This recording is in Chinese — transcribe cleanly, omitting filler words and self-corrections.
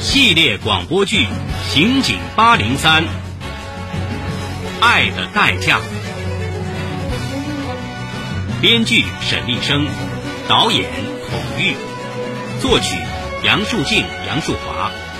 系列广播剧《刑警803》，爱的代价。编剧沈立生，导演孔玉，作曲杨树静、杨树华，